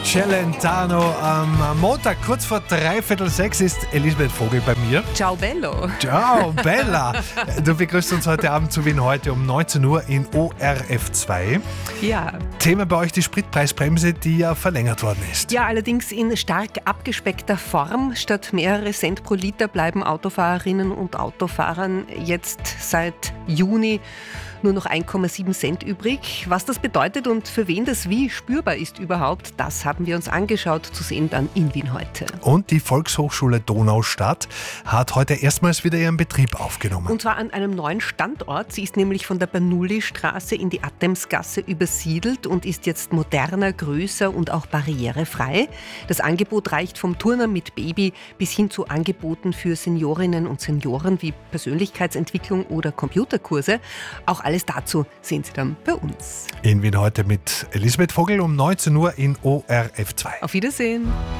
Celentano. Am Montag, kurz vor 5:45 ist Elisabeth Vogel bei mir. Ciao Bello. Ciao Bella. Du begrüßt uns heute Abend zu Wien heute um 19 Uhr in ORF2. Ja. Thema bei euch die Spritpreisbremse, die ja verlängert worden ist. Ja, allerdings in stark abgespeckter Form. Statt mehrere Cent pro Liter bleiben Autofahrerinnen und Autofahrern jetzt seit Juni nur noch 1,7 Cent übrig. Was das bedeutet und für wen das wie spürbar ist überhaupt, das haben wir uns angeschaut, zu sehen dann in Wien heute. Und die Volkshochschule Donaustadt hat heute erstmals wieder ihren Betrieb aufgenommen. Und zwar an einem neuen Standort. Sie ist nämlich von der Bernoulli-Straße in die Attemsgasse übersiedelt und ist jetzt moderner, größer und auch barrierefrei. Das Angebot reicht vom Turner mit Baby bis hin zu Angeboten für Seniorinnen und Senioren wie Persönlichkeitsentwicklung oder Computerkurse. Auch alles dazu sehen Sie dann bei uns. In Wien heute mit Elisabeth Vogel um 19 Uhr in ORF2. Auf Wiedersehen.